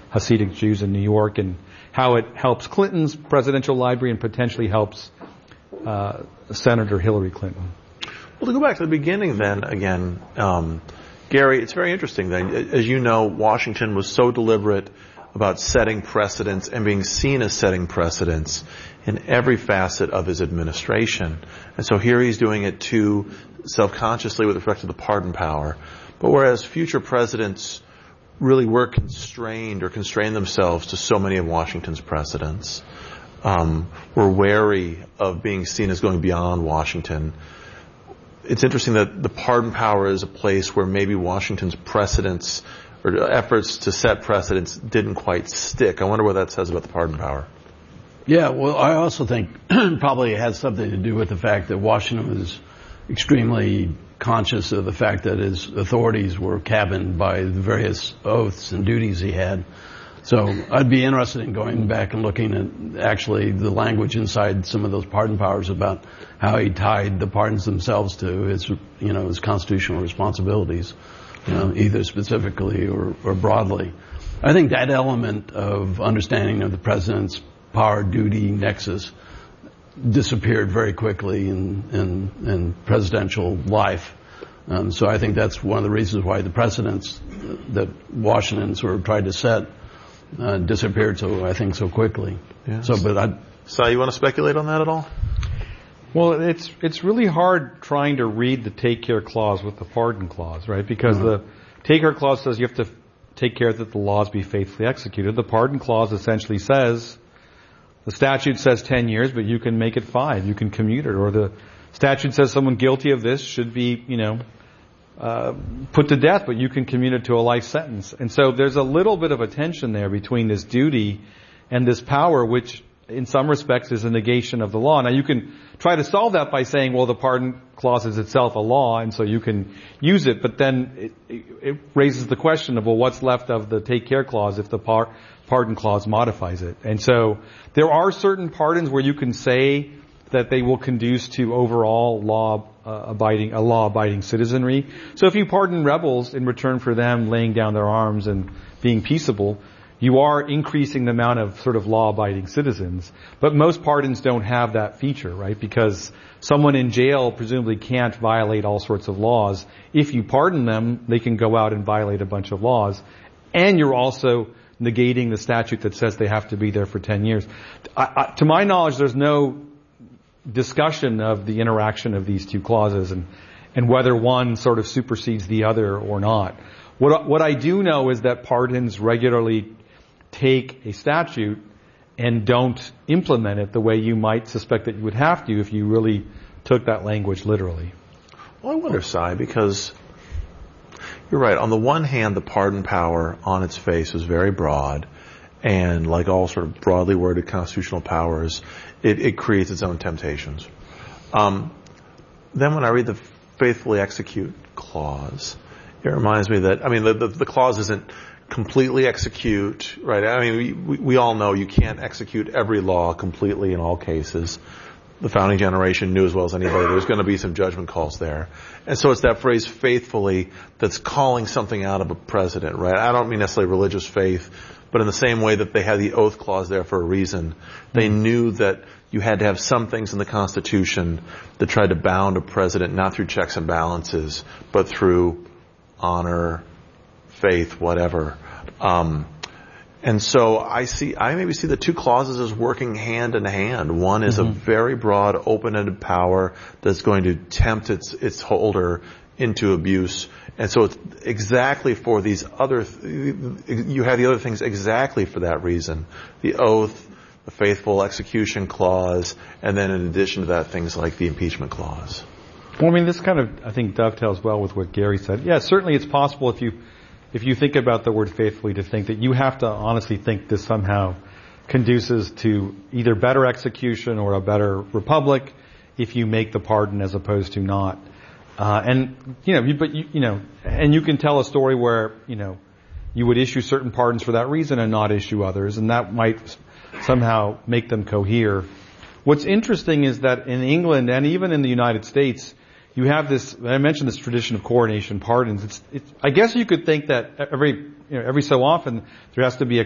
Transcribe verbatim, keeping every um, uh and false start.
Hasidic Jews in New York, and how it helps Clinton's presidential library and potentially helps uh, Senator Hillary Clinton. Well, to go back to the beginning then, again, um, Gary, it's very interesting that, as you know, Washington was so deliberate about setting precedents and being seen as setting precedents in every facet of his administration. And so here he's doing it too self-consciously with respect to the pardon power. But whereas future presidents really were constrained or constrained themselves to so many of Washington's precedents, um, were wary of being seen as going beyond Washington. It's interesting that the pardon power is a place where maybe Washington's precedents or efforts to set precedents didn't quite stick. I wonder what that says about the pardon power. Yeah, well, I also think probably it has something to do with the fact that Washington was extremely conscious of the fact that his authorities were cabined by the various oaths and duties he had. So I'd be interested in going back and looking at actually the language inside some of those pardon powers about how he tied the pardons themselves to his, you know, his constitutional responsibilities, you know, either specifically or, or broadly. I think that element of understanding of the president's power-duty nexus disappeared very quickly in, in, in presidential life. Um, so I think that's one of the reasons why the precedents that Washington sort of tried to set uh, disappeared so, I think, so quickly. Yes. So, but I. So you want to speculate on that at all? Well, it's it's really hard trying to read the take care clause with the pardon clause, right? Because mm-hmm. the take care clause says you have to take care that the laws be faithfully executed. The pardon clause essentially says, the statute says ten years, but you can make it five. You can commute it. Or the statute says someone guilty of this should be, you know, uh, put to death, but you can commute it to a life sentence. And so there's a little bit of a tension there between this duty and this power, which in some respects is a negation of the law. Now you can try to solve that by saying, well, the pardon clause is itself a law, and so you can use it, but then it, it, it raises the question of, well, what's left of the take care clause if the par- pardon clause modifies it? And so there are certain pardons where you can say that they will conduce to overall law uh, abiding, a law abiding citizenry. So if you pardon rebels in return for them laying down their arms and being peaceable, you are increasing the amount of sort of law-abiding citizens. But most pardons don't have that feature, right? Because someone in jail presumably can't violate all sorts of laws. If you pardon them, they can go out and violate a bunch of laws. And you're also negating the statute that says they have to be there for ten years. I, I, to my knowledge, there's no discussion of the interaction of these two clauses and, and whether one sort of supersedes the other or not. What, what I do know is that pardons regularly take a statute and don't implement it the way you might suspect that you would have to if you really took that language literally. Well, I wonder, Cy, because you're right. On the one hand, the pardon power on its face is very broad, and like all sort of broadly worded constitutional powers, it, it creates its own temptations. Um, then when I read the faithfully execute clause, it reminds me that, I mean, the, the, the clause isn't completely execute, right? I mean, we, we, we all know you can't execute every law completely in all cases. The founding generation knew as well as anybody there's going to be some judgment calls there. And so it's that phrase faithfully that's calling something out of a president, right? I don't mean necessarily religious faith, but in the same way that they had the oath clause there for a reason. They knew that you had to have some things in the Constitution that tried to bound a president not through checks and balances, but through honor, faith, whatever. Um, and so I see, I maybe see the two clauses as working hand in hand. One is mm-hmm. a very broad, open-ended power that's going to tempt its, its holder into abuse. And so it's exactly for these other, th- you have the other things exactly for that reason. The oath, the faithful execution clause, and then in addition to that, things like the impeachment clause. Well, I mean, this kind of, I think, dovetails well with what Gary said. Yeah, certainly it's possible if you If you think about the word faithfully to think that you have to honestly think this somehow conduces to either better execution or a better republic if you make the pardon as opposed to not. Uh, and, you know, you, but you, you know, and you can tell a story where, you know, you would issue certain pardons for that reason and not issue others, and that might somehow make them cohere. What's interesting is that in England and even in the United States, you have this, I mentioned this tradition of coronation pardons. It's, it's, I guess you could think that every, you know, every so often there has to be a